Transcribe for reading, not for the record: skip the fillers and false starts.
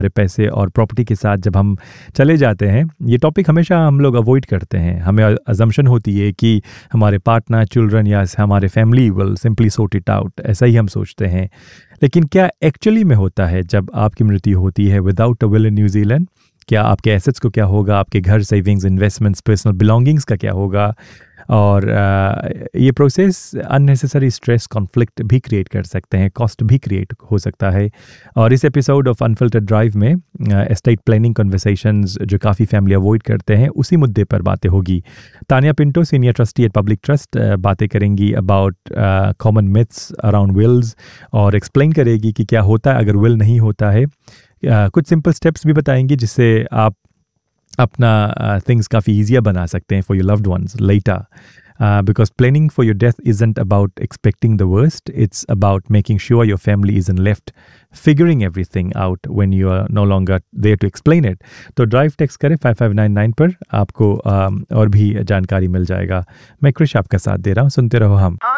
पैसे और प्रॉपर्टी के साथ जब हम चले जाते हैं, ये टॉपिक हमेशा हम लोग अवॉइड करते हैं। हमें अजम्पशन होती है कि हमारे पार्टनर, चिल्ड्रन या हमारे family will simply sort it out, ऐसा ही हम सोचते हैं। लेकिन क्या एक्चुअली में होता है जब आपकी मृत्यु होती है without a will in New Zealand? क्या आपके एसेट्स को क्या होगा, आपके घर, सेविंग्स, इन्वेस्टमेंट्स, पर्सनल बिलोंगिंग्स का क्या होगा? और ये प्रोसेस अननेसेसरी स्ट्रेस, कॉन्फ्लिक्ट भी क्रिएट कर सकते हैं, कॉस्ट भी क्रिएट हो सकता है। और इस एपिसोड ऑफ अनफिल्टर्ड ड्राइव में एस्टेट प्लानिंग कन्वर्सेशंस जो काफ़ी फैमिली अवॉइड करते हैं, उसी मुद्दे पर बातें होगी। Tania Pinto, senior trustee eight public trust, बातें करेंगी about common myths around Wills और एक्सप्लेन करेगी कि क्या होता है अगर विल नहीं होता है। कुछ सिंपल स्टेप्स भी बताएंगी जिससे आप अपना थिंग्स काफ़ी ईजियर बना सकते हैं for your loved ones letter, because planning for your death isn't about expecting the worst, it's about making sure your family is in left figuring everything out when you are no longer there to explain it. तो drive text करें 5599 पर, आपको और भी जानकारी मिल जाएगा। मैं कृष आपका साथ दे रहा हूँ, सुनते रहो हम।